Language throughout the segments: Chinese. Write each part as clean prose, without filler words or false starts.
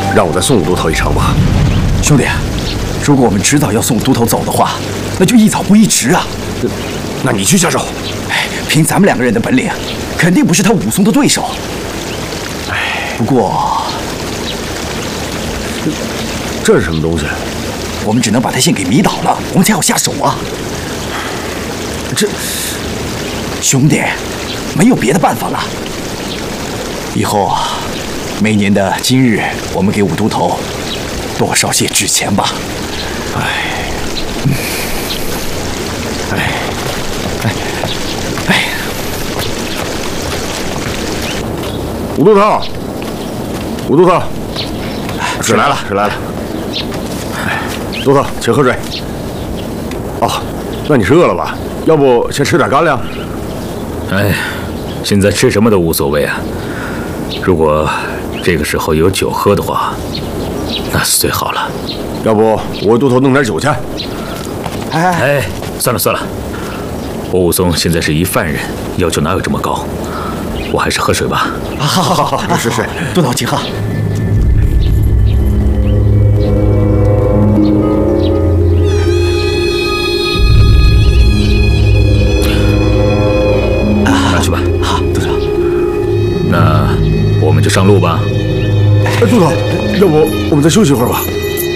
让我再送武都头一程吧。 兄弟，如果我们迟早要送武都头走的话，那就一早不宜迟啊。 那你去下手。 哎，凭咱们2个人的本领，肯定不是他武松的对手。哎，不过这是什么东西？ 我们只能把他先给迷倒了，我们才好下手啊。兄弟，没有别的办法了。以后啊，每年的今日，我们给武都头多烧些纸钱吧。 武都头，武都头，水来了，水来了。都头，请喝水。哦，那你是饿了吧？要不先吃点干粮？ 哎，现在吃什么都无所谓啊。如果这个时候有酒喝的话，那是最好了。 要不我为都头弄点酒去？ 哎，算了算了，我武松现在是一犯人，要求哪有这么高？我还是喝水吧。 好，是。都头请喝。 拿去吧。 好，都头。 那我们就上路吧。 哎，都头，要不我们再休息一会儿吧？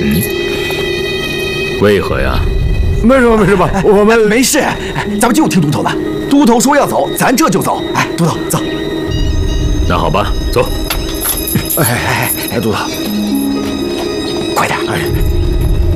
为何呀？ 没事吧，我们没事，咱们就听都头的。都头说要走，咱这就走。哎，都头走。 那好吧，走。 哎，都头， 快点！ 哎。